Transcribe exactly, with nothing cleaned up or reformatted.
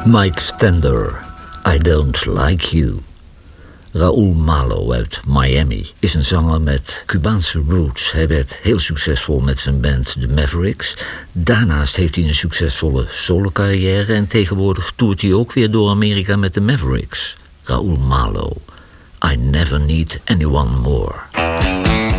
Mike Stender, I Don't Like You. Raúl Malo uit Miami is een zanger met Cubaanse roots. Hij werd heel succesvol met zijn band The Mavericks. Daarnaast heeft hij een succesvolle solocarrière en tegenwoordig toert hij ook weer door Amerika met The Mavericks. Raúl Malo, I Never Need Anyone More.